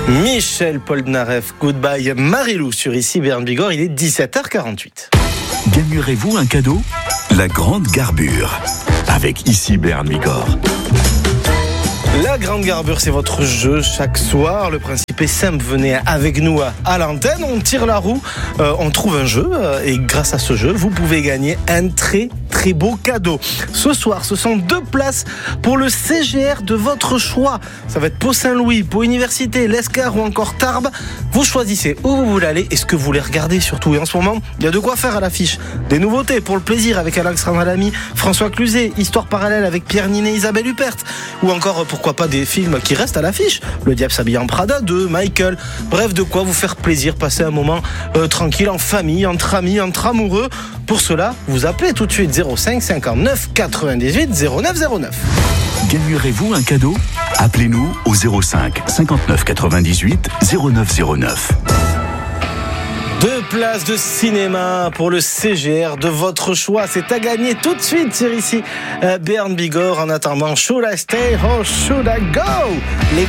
Michel Polnareff, Goodbye Marilou sur ici Béarn Bigorre, il est 17h48. Gagnerez-vous un cadeau ? La grande garbure avec ici Béarn Bigorre. La grande garbure, c'est votre jeu chaque soir. Le principe est simple, venez avec nous à l'antenne, on tire la roue, on trouve un jeu et grâce à ce jeu, vous pouvez gagner un très beau cadeau. Ce soir, ce sont 2 places pour le CGR de votre choix. Ça va être Pau Saint-Louis, Pau Université, l'Escar ou encore Tarbes. Vous choisissez où vous voulez aller et ce que vous voulez regarder surtout. Et en ce moment, il y a de quoi faire à l'affiche. Des nouveautés pour le plaisir avec Alexandre Lamy, François Cluzet, Histoire parallèle avec Pierre Ninet, Isabelle Huppert ou encore pourquoi pas des films qui restent à l'affiche. Le Diable s'habille en Prada de Michael. Bref, de quoi vous faire plaisir, passer un moment tranquille en famille, entre amis, entre amoureux. Pour cela, vous appelez tout de suite 05 59 98 09 09. Gagnerez-vous un cadeau ? Appelez-nous au 05 59 98 09 09. 2 places de cinéma pour le CGR de votre choix. C'est à gagner tout de suite sur ici Béarn Bigorre. En attendant, should I stay or should I go ? Les